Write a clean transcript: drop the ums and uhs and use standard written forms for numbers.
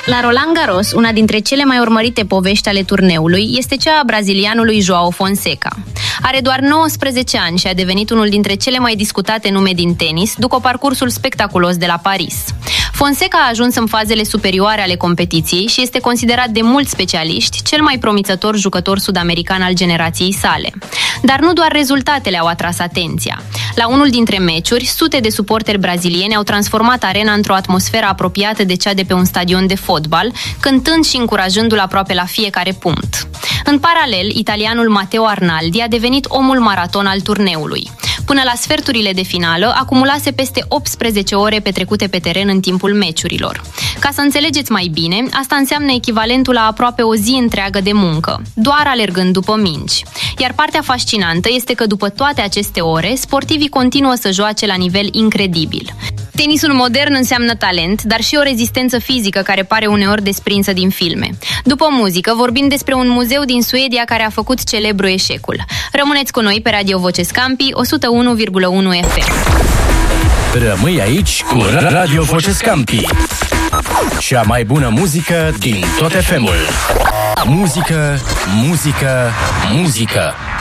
La Roland Garros, una dintre cele mai urmărite povești ale turneului este cea a brazilianului João Fonseca. Are doar 19 ani și a devenit unul dintre cele mai discutate nume din tenis, după parcursul spectaculos de la Paris. Fonseca a ajuns în fazele superioare ale competiției și este considerat de mulți specialiști cel mai promițător jucător sud-american al generației sale. Dar nu doar rezultatele au atras atenția. La unul dintre meciuri, sute de suporteri brazilieni au transformat arena într-o atmosferă apropiată de cea de pe un stadion de fotbal, cântând și încurajându-l aproape la fiecare punct. În paralel, italianul Matteo Arnaldi a devenit omul maraton al turneului. Până la sferturile de finală, acumulase peste 18 ore petrecute pe teren în timpul meciurilor. Ca să înțelegeți mai bine, asta înseamnă echivalentul la aproape o zi întreagă de muncă, doar alergând după mingi. Iar partea fascinantă este că după toate aceste ore, sportivii continuă să joace la nivel incredibil. Tenisul modern înseamnă talent, dar și o rezistență fizică care pare uneori desprinsă din filme. După muzică, vorbim despre un muzeu din Suedia care a făcut celebru eșecul. Rămâneți cu noi pe Radio Voce Scampi, 101,1 FM. Rămâi aici cu Radio Voce Scampi. Cea mai bună muzică din tot FM-ul. Muzică, muzică, muzică.